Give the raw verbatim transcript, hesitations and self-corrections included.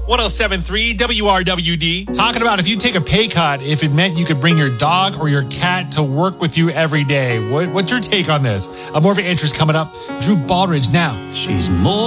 one oh seven point three W R W D. Talking about if you take a pay cut, if it meant you could bring your dog or your cat to work with you every day. What, what's your take on this? Uh, more of an interest coming up. Drew Baldridge now. She's more